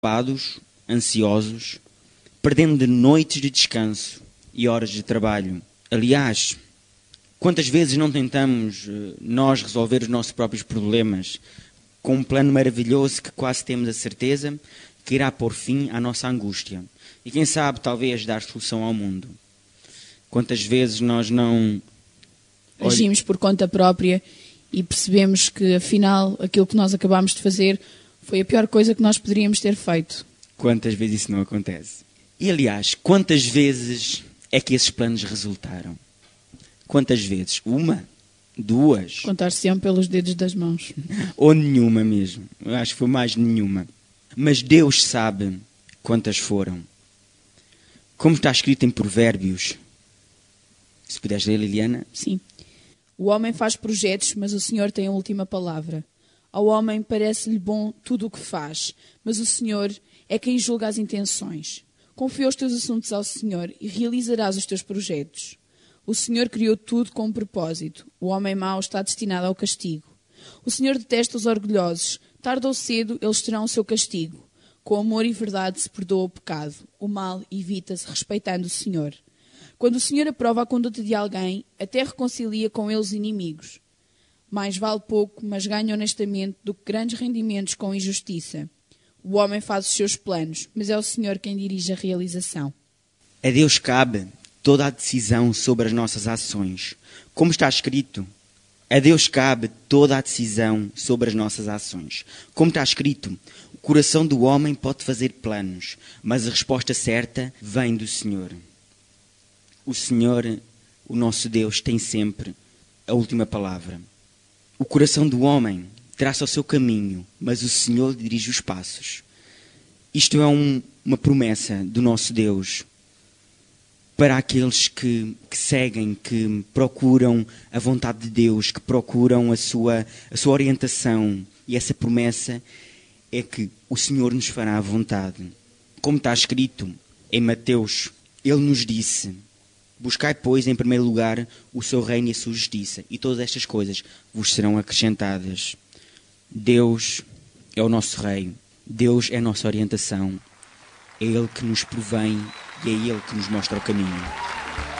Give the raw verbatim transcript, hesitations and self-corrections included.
preocupados, ansiosos, perdendo de noites de descanso e horas de trabalho. Aliás, quantas vezes não tentamos nós resolver os nossos próprios problemas com um plano maravilhoso que quase temos a certeza que irá pôr fim à nossa angústia e quem sabe talvez dar solução ao mundo. Quantas vezes nós não agimos por conta própria e percebemos que afinal aquilo que nós acabámos de fazer foi a pior coisa que nós poderíamos ter feito. Quantas vezes isso não acontece? E aliás, quantas vezes é que esses planos resultaram? Quantas vezes? Uma? Duas? Contar-se-ão pelos dedos das mãos. Ou nenhuma mesmo. Eu acho que foi mais nenhuma. Mas Deus sabe quantas foram. Como está escrito em Provérbios. Se puderes ler, Liliana. Sim. O homem faz projetos, mas o Senhor tem a última palavra. Ao homem parece-lhe bom tudo o que faz, mas o Senhor é quem julga as intenções. Confia os teus assuntos ao Senhor e realizarás os teus projetos. O Senhor criou tudo com um propósito. O homem mau está destinado ao castigo. O Senhor detesta os orgulhosos. Tarde ou cedo eles terão o seu castigo. Com amor e verdade se perdoa o pecado. O mal evita-se respeitando o Senhor. Quando o Senhor aprova a conduta de alguém, até reconcilia com eles inimigos. Mais vale pouco, mas ganha honestamente, do que grandes rendimentos com injustiça. O homem faz os seus planos, mas é o Senhor quem dirige a realização. A Deus cabe toda a decisão sobre as nossas ações. Como está escrito, a Deus cabe toda a decisão sobre as nossas ações. Como está escrito, o coração do homem pode fazer planos, mas a resposta certa vem do Senhor. O Senhor, o nosso Deus, tem sempre a última palavra. O coração do homem traça o seu caminho, mas o Senhor dirige os passos. Isto é um, uma promessa do nosso Deus para aqueles que, que seguem, que procuram a vontade de Deus, que procuram a sua, a sua orientação. E essa promessa é que o Senhor nos fará a vontade. Como está escrito em Mateus, Ele nos disse: buscai, pois, em primeiro lugar o seu reino e a sua justiça, e todas estas coisas vos serão acrescentadas. Deus é o nosso Rei, Deus é a nossa orientação, é Ele que nos provém e é Ele que nos mostra o caminho.